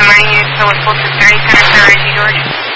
Good morning, it's Phyllis Wilson, 30 Center, Reggie George.